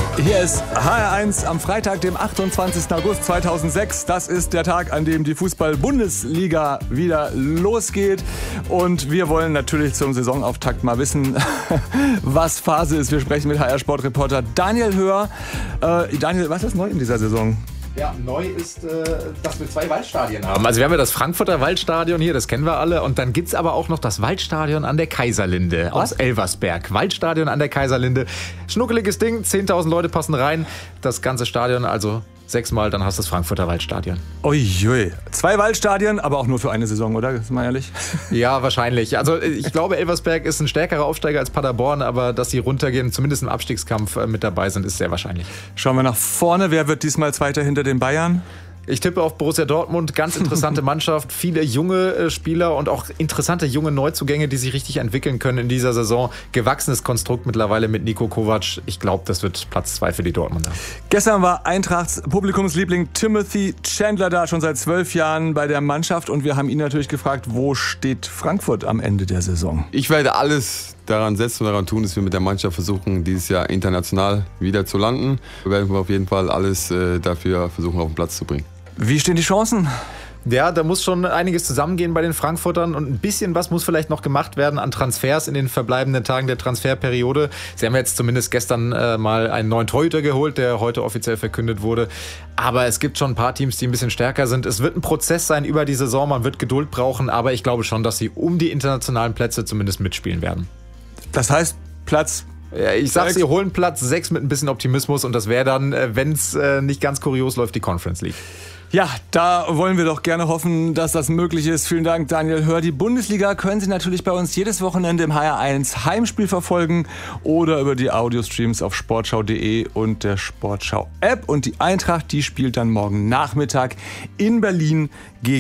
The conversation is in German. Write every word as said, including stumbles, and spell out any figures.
Hier ist H R eins am Freitag, dem achtundzwanzigsten August zweitausendsechs. Das ist der Tag, an dem die Fußball-Bundesliga wieder losgeht. Und wir wollen natürlich zum Saisonauftakt mal wissen, was Phase ist. Wir sprechen mit H R-Sportreporter Daniel Höher. Äh, Daniel, was ist neu in dieser Saison? Ja, neu ist, äh, dass wir zwei Waldstadien haben. Also wir haben ja das Frankfurter Waldstadion hier, das kennen wir alle. Und dann gibt es aber auch noch das Waldstadion an der Kaiserlinde aus Elversberg. Waldstadion an der Kaiserlinde. Schnuckeliges Ding, zehntausend Leute passen rein. Das ganze Stadion, also sechsmal, dann hast du das Frankfurter Waldstadion. Uiui. Zwei Waldstadien, aber auch nur für eine Saison, oder? Ist mal ehrlich? Ja, wahrscheinlich. Also ich glaube, Elversberg ist ein stärkerer Aufsteiger als Paderborn, aber dass sie runtergehen, zumindest im Abstiegskampf mit dabei sind, ist sehr wahrscheinlich. Schauen wir nach vorne. Wer wird diesmal Zweiter hinter den Bayern? Ich tippe auf Borussia Dortmund, ganz interessante Mannschaft, viele junge äh, Spieler und auch interessante junge Neuzugänge, die sich richtig entwickeln können in dieser Saison. Gewachsenes Konstrukt mittlerweile mit Nico Kovac. Ich glaube, das wird Platz zwei für die Dortmunder. Gestern war Eintrachts Publikumsliebling Timothy Chandler da, schon seit zwölf Jahren bei der Mannschaft. Und wir haben ihn natürlich gefragt, wo steht Frankfurt am Ende der Saison? Ich werde alles daran setzen und daran tun, dass wir mit der Mannschaft versuchen, dieses Jahr international wieder zu landen. Wir werden auf jeden Fall alles äh, dafür versuchen, auf den Platz zu bringen. Wie stehen die Chancen? Ja, da muss schon einiges zusammengehen bei den Frankfurtern und ein bisschen was muss vielleicht noch gemacht werden an Transfers in den verbleibenden Tagen der Transferperiode. Sie haben jetzt zumindest gestern äh, mal einen neuen Torhüter geholt, der heute offiziell verkündet wurde. Aber es gibt schon ein paar Teams, die ein bisschen stärker sind. Es wird ein Prozess sein über die Saison, man wird Geduld brauchen, aber ich glaube schon, dass sie um die internationalen Plätze zumindest mitspielen werden. Das heißt, Platz... Ja, ich sag, sie holen Platz sechs mit ein bisschen Optimismus und das wäre dann, wenn es äh, nicht ganz kurios läuft, die Conference League. Ja, da wollen wir doch gerne hoffen, dass das möglich ist. Vielen Dank, Daniel Höhr. Die Bundesliga können Sie natürlich bei uns jedes Wochenende im H R eins Heimspiel verfolgen oder über die Audiostreams auf sportschau punkt de und der Sportschau-App. Und die Eintracht, die spielt dann morgen Nachmittag in Berlin gegen